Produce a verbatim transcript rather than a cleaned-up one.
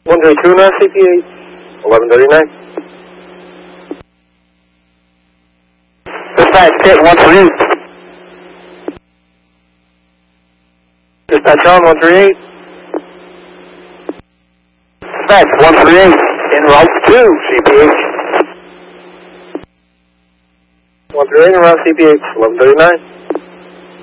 one three two nine C P H, eleven thirty-nine. Dispatch, hit one three eight. Dispatch on one three eight. Dispatch one three eight, en route to C P H. one three eight en route C P H, eleven thirty-nine.